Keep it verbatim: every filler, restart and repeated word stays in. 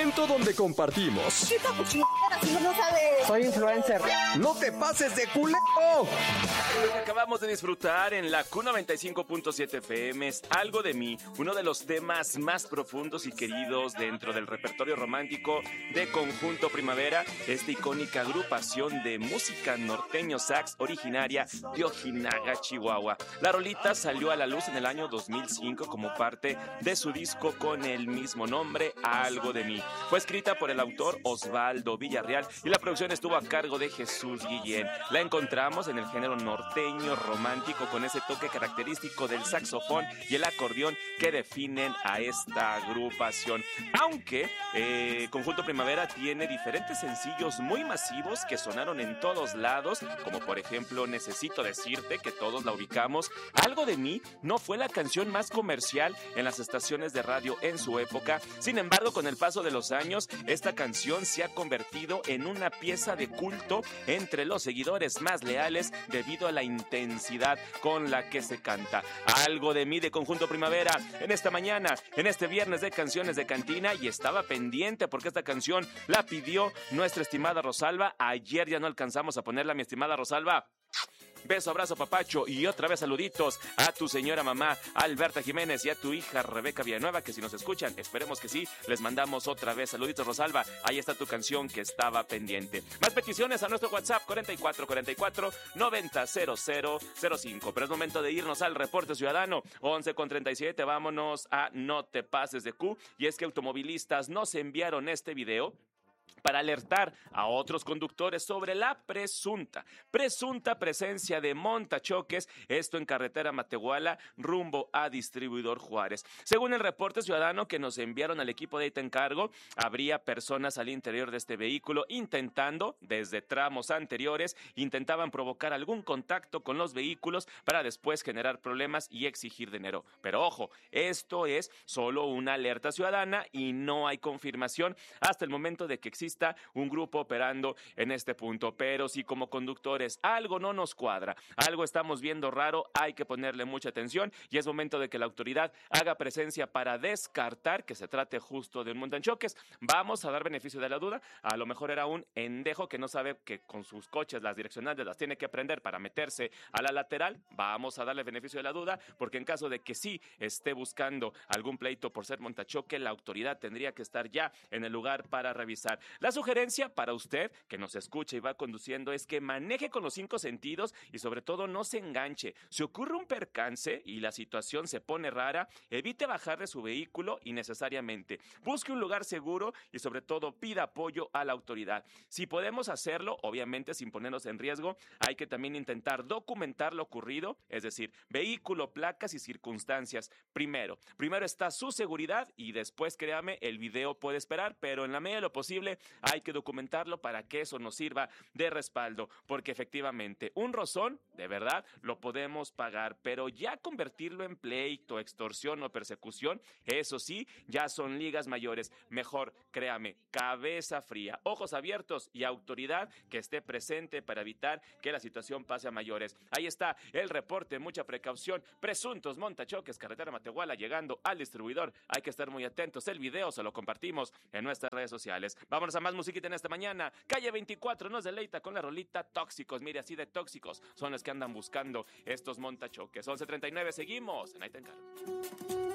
momento donde compartimos. ¿Qué está chingadera si no sabes? Soy influencer. ¡No te pases de culero! Lo que acabamos de disfrutar en la Q noventa y cinco punto siete F M es Algo de mí, uno de los temas más profundos y queridos dentro del repertorio romántico de Conjunto Primavera, esta icónica agrupación de música norteño sax originaria de Ojinaga, Chihuahua. La rolita salió a la luz en el año dos mil cinco como parte de su disco con el mismo nombre, Algo de mí. Fue escrita por el autor Osvaldo Villarreal y la producción estuvo a cargo de Jesús Guillén. La encontramos en el género norteño romántico con ese toque característico del saxofón y el acordeón que definen a esta agrupación. Aunque eh, Conjunto Primavera tiene diferentes sencillos muy masivos que sonaron en todos lados, como por ejemplo Necesito Decirte, que todos la ubicamos. Algo de mí no fue la canción más comercial en las estaciones de radio en su época. Sin embargo, con el paso de los años, esta canción se ha convertido en una pieza de culto entre los seguidores más leales debido a la intensidad con la que se canta. Algo de mí de Conjunto Primavera en esta mañana, en este viernes de canciones de cantina, y estaba pendiente porque esta canción la pidió nuestra estimada Rosalba. Ayer ya no alcanzamos a ponerla, mi estimada Rosalba. Beso, abrazo, papacho, y otra vez saluditos a tu señora mamá Alberta Jiménez y a tu hija Rebeca Villanueva, que si nos escuchan, esperemos que sí, les mandamos otra vez saluditos, Rosalba. Ahí está tu canción que estaba pendiente. Más peticiones a nuestro WhatsApp cuarenta y cuatro cuarenta y cuatro noventa cero cero cero cinco. Pero es momento de irnos al reporte ciudadano. once con treinta y siete, vámonos a No te pases de Q. Y es que automovilistas nos enviaron este video para alertar a otros conductores sobre la presunta, presunta presencia de montachoques, esto en carretera Matehuala, rumbo a Distribuidor Juárez. Según el reporte ciudadano que nos enviaron al equipo de Te Encargo, habría personas al interior de este vehículo intentando, desde tramos anteriores, intentaban provocar algún contacto con los vehículos para después generar problemas y exigir dinero. Pero ojo, esto es solo una alerta ciudadana y no hay confirmación hasta el momento de que exista un grupo operando en este punto. Pero si como conductores algo no nos cuadra, algo estamos viendo raro, hay que ponerle mucha atención y es momento de que la autoridad haga presencia para descartar que se trate justo de un montachoques. Vamos a dar beneficio de la duda. A lo mejor era un endejo que no sabe que con sus coches las direccionales las tiene que prender para meterse a la lateral. Vamos a darle beneficio de la duda porque en caso de que sí esté buscando algún pleito por ser montachoque, la autoridad tendría que estar ya en el lugar para revisar. La sugerencia para usted que nos escucha y va conduciendo es que maneje con los cinco sentidos y sobre todo no se enganche. Si ocurre un percance y la situación se pone rara, evite bajar de su vehículo innecesariamente. Busque un lugar seguro y sobre todo pida apoyo a la autoridad. Si podemos hacerlo, obviamente sin ponernos en riesgo, hay que también intentar documentar lo ocurrido, es decir, vehículo, placas y circunstancias. Primero, primero está su seguridad y después, créame, el video puede esperar, pero en la medida de lo posible hay que documentarlo para que eso nos sirva de respaldo, porque efectivamente un rozón, de verdad, lo podemos pagar, pero ya convertirlo en pleito, extorsión o persecución, eso sí, ya son ligas mayores. Mejor, créame, cabeza fría, ojos abiertos y autoridad que esté presente para evitar que la situación pase a mayores. Ahí está el reporte, mucha precaución, presuntos montachoques, carretera Matehuala llegando al distribuidor. Hay que estar muy atentos, el video se lo compartimos en nuestras redes sociales. Vámonos a más musiquita en esta mañana. Calle veinticuatro nos deleita con la rolita Tóxicos. Mire, así de tóxicos son los que andan buscando estos montachoques. once treinta y nueve, seguimos en Ahí Te Encargo.